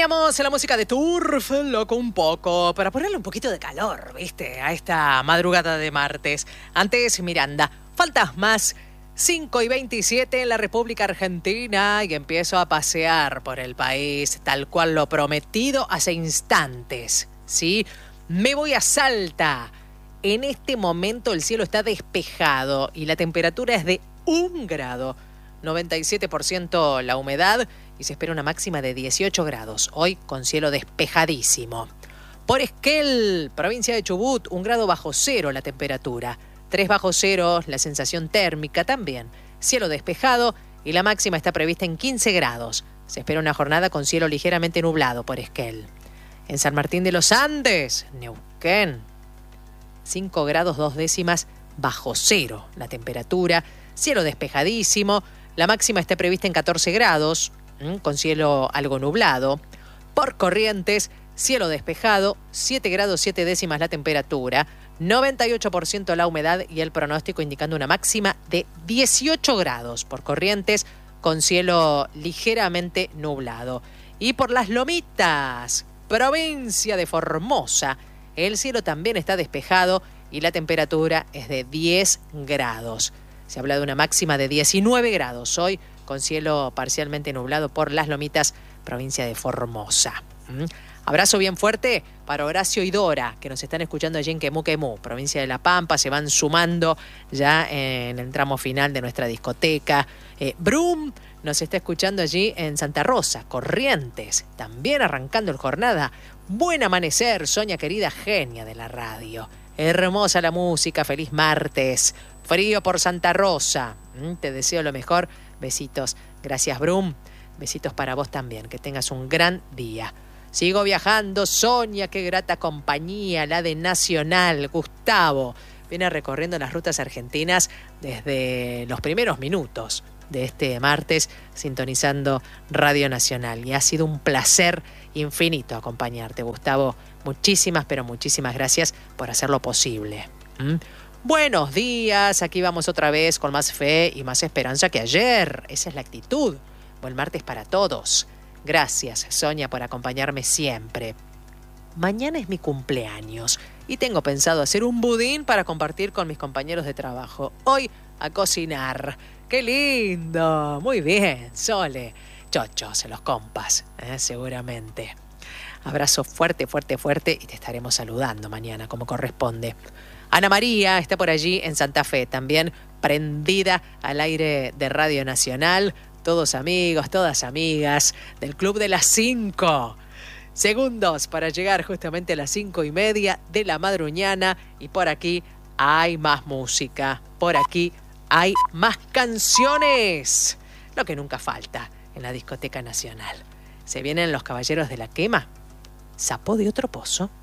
Poníamos la música de Turf, loco un poco, para ponerle un poquito de calor, ¿viste? A esta madrugada de martes. Antes, Miranda, faltas más 5:27 en la República Argentina y empiezo a pasear por el país, tal cual lo prometido hace instantes, ¿sí? Me voy a Salta. En este momento el cielo está despejado y la temperatura es de 1 grado. 97% la humedad y se espera una máxima de 18 grados. Hoy con cielo despejadísimo. Por Esquel, provincia de Chubut, 1 grado bajo cero la temperatura. 3 bajo cero la sensación térmica también. Cielo despejado y la máxima está prevista en 15 grados. Se espera una jornada con cielo ligeramente nublado por Esquel. En San Martín de los Andes, Neuquén, 5 grados 2 décimas bajo cero la temperatura. Cielo despejadísimo. La máxima está prevista en 14 grados, con cielo algo nublado. Por Corrientes, cielo despejado, 7 grados 7 décimas la temperatura, 98% la humedad y el pronóstico indicando una máxima de 18 grados. Por Corrientes, con cielo ligeramente nublado. Y por Las Lomitas, provincia de Formosa, el cielo también está despejado y la temperatura es de 10 grados. Se habla de una máxima de 19 grados hoy, con cielo parcialmente nublado por Las Lomitas, provincia de Formosa. Abrazo bien fuerte para Horacio y Dora, que nos están escuchando allí en Quemú, provincia de La Pampa. Se van sumando ya en el tramo final de nuestra discoteca. Brum nos está escuchando allí en Santa Rosa, Corrientes, también arrancando el jornada. Buen amanecer, Sonia querida, genia de la radio. Hermosa la música, feliz martes. Frío por Santa Rosa. Te deseo lo mejor. Besitos. Gracias, Brum. Besitos para vos también. Que tengas un gran día. Sigo viajando. Sonia, qué grata compañía. La de Nacional. Gustavo. Viene recorriendo las rutas argentinas desde los primeros minutos de este martes, sintonizando Radio Nacional. Y ha sido un placer infinito acompañarte, Gustavo. Muchísimas, pero muchísimas gracias por hacerlo posible. Buenos días, aquí vamos otra vez con más fe y más esperanza que ayer. Esa es la actitud. Buen martes para todos. Gracias, Sonia, por acompañarme siempre. Mañana es mi cumpleaños y tengo pensado hacer un budín para compartir con mis compañeros de trabajo. Hoy a cocinar. ¡Qué lindo! Muy bien, Sole. Chochos, los compas, seguramente. Abrazo fuerte, fuerte, fuerte y te estaremos saludando mañana como corresponde. Ana María está por allí en Santa Fe, también prendida al aire de Radio Nacional. Todos amigos, todas amigas del Club de las 5. Segundos para llegar justamente a las 5:30 de la madruñana. Y por aquí hay más música, por aquí hay más canciones. Lo que nunca falta en la Discoteca Nacional. Se vienen los Caballeros de la Quema. ¿Sapo de otro pozo?